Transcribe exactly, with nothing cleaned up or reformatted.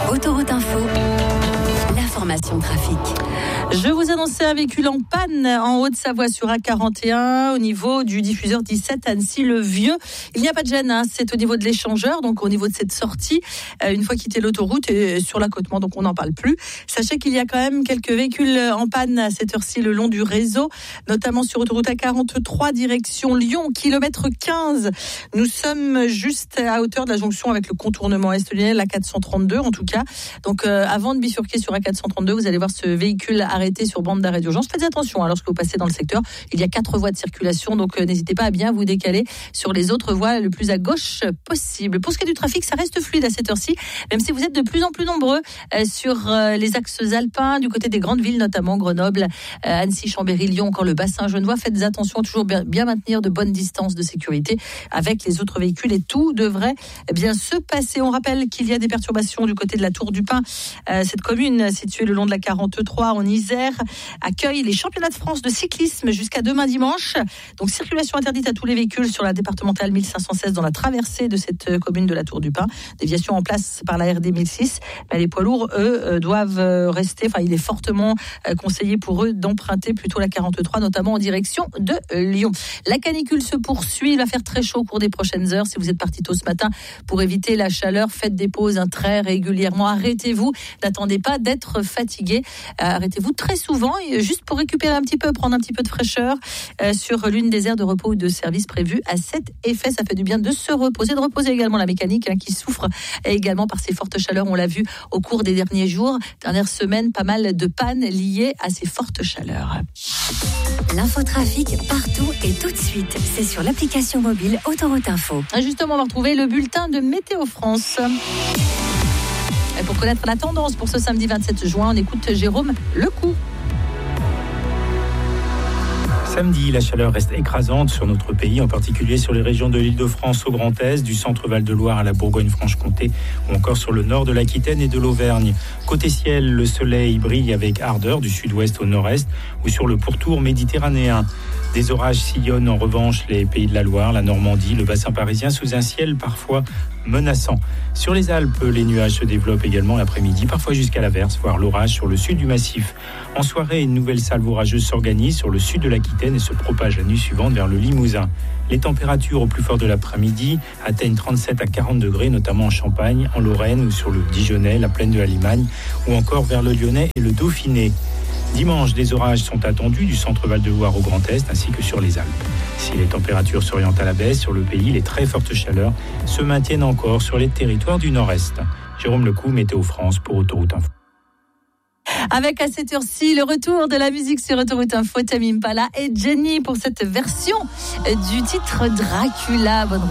Autoroute Info, l'information trafic. Je vous annonçais un véhicule en panne en Haute-Savoie sur A quarante et un au niveau du diffuseur dix-sept Annecy-le-Vieux. Il n'y a pas de gêne, hein, c'est au niveau de l'échangeur, donc au niveau de cette sortie, euh, une fois quitté l'autoroute et sur l'accotement, donc on n'en parle plus. Sachez qu'il y a quand même quelques véhicules en panne à cette heure-ci le long du réseau, notamment sur autoroute A quarante-trois direction Lyon, kilomètre quinze. Nous sommes juste à hauteur de la jonction avec le contournement est-lyonnais, l'A quatre cent trente-deux en tout cas. Donc euh, avant de bifurquer sur A quatre cent trente-deux, vous allez voir ce véhicule arrêté sur bande d'arrêt d'urgence. Faites attention hein, lorsque vous passez dans le secteur. Il y a quatre voies de circulation, donc euh, n'hésitez pas à bien vous décaler sur les autres voies le plus à gauche possible. Pour ce qui est du trafic, ça reste fluide à cette heure-ci, même si vous êtes de plus en plus nombreux euh, sur euh, les axes alpins, du côté des grandes villes, notamment Grenoble, euh, Annecy, Chambéry, Lyon, encore le bassin genevois. Faites attention, toujours bien, bien maintenir de bonnes distances de sécurité avec les autres véhicules et tout devrait bien se passer. On rappelle qu'il y a des perturbations du côté de la Tour du Pin. Euh, cette commune située le long de la quarante-trois en Isère accueille les championnats de France de cyclisme jusqu'à demain dimanche. Donc circulation interdite à tous les véhicules sur la départementale mille cinq cent seize dans la traversée de cette commune de la Tour du Pin. Déviation en place par la R D mille six. Mais les poids lourds, eux, doivent rester. Enfin, il est fortement conseillé pour eux d'emprunter plutôt la quarante-trois, notamment en direction de Lyon. La canicule se poursuit. Il va faire très chaud au cours des prochaines heures. Si vous êtes parti tôt ce matin pour éviter la chaleur, faites des pauses hein, très régulièrement. Arrêtez-vous. N'attendez pas d'être fatigué. Arrêtez-vous très souvent, juste pour récupérer un petit peu, prendre un petit peu de fraîcheur euh, sur l'une des aires de repos ou de service prévues à cet effet. Ça fait du bien de se reposer, de reposer également la mécanique hein, qui souffre également par ces fortes chaleurs. On l'a vu au cours des derniers jours, dernières semaines, pas mal de pannes liées à ces fortes chaleurs. L'infotrafic partout et tout de suite, c'est sur l'application mobile Autoroute Info. Justement, on va retrouver le bulletin de Météo France. Et pour connaître la tendance pour ce samedi vingt-sept juin, on écoute Jérôme Lecou. Samedi, la chaleur reste écrasante sur notre pays, en particulier sur les régions de l'Île-de-France au Grand Est, du centre Val-de-Loire à la Bourgogne-Franche-Comté, ou encore sur le nord de l'Aquitaine et de l'Auvergne. Côté ciel, le soleil brille avec ardeur du sud-ouest au nord-est ou sur le pourtour méditerranéen. Des orages sillonnent en revanche les pays de la Loire, la Normandie, le bassin parisien sous un ciel parfois menaçant. Sur les Alpes, les nuages se développent également l'après-midi, parfois jusqu'à l'averse, voire l'orage sur le sud du massif. En soirée, une nouvelle salve orageuse s'organise sur le sud de l'Aquitaine et se propage la nuit suivante vers le Limousin. Les températures au plus fort de l'après-midi atteignent trente-sept à quarante degrés, notamment en Champagne, en Lorraine ou sur le Dijonais, la plaine de la Limagne, ou encore vers le Lyonnais et le Dauphiné. Dimanche, des orages sont attendus du centre Val-de-Loire au Grand Est ainsi que sur les Alpes. Si les températures s'orientent à la baisse sur le pays, les très fortes chaleurs se maintiennent encore sur les territoires du Nord-Est. Jérôme Lecou, Météo France pour Autoroute Info. Avec à cette heure-ci le retour de la musique sur Autoroute Info, Tame Impala et Jenny pour cette version du titre Dracula. Bonne